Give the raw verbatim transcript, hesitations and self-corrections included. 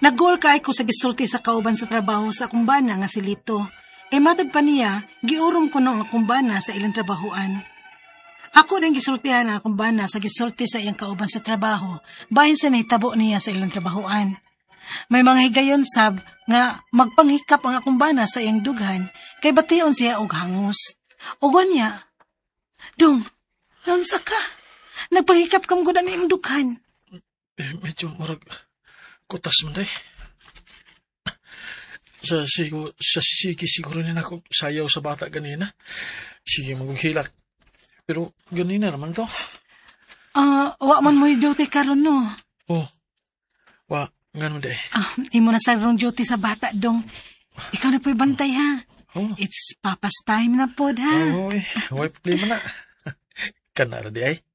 Naggoal kay ko sa gisulti sa kauban sa trabaho sa akong bana nga si Lito. Kay matag pa niya, giurong ko ng akong bana sa ilang trabahoan. Ako rin gisultihan ang akong bana sa gisulti sa iyang kauban sa trabaho, bahin sa nahitabo niya sa ilang trabahoan. May mga higayon sab nga magpanghikap ang akong bana sa iyang dughan, kay bation siya og hangos. Ugon niya, Dong, naunsa ka? Nagpanghikap kam gud na iyong dughan. Eh, medyo marag kutas man day. Sa sigo, sa sige siguro nila ako sayaw sa bata ganina. Sige magughilak. Pero ganina naman to. Ah, uh, wa man mo duty karon no. Oh. Wa, ganun day. Ah, imo na sa rong duty sa bata dong. Ikaw na po'y bantay ha. Oh. It's papa's time na pod ha. Oh, eh, way problema na. Kanara di ay.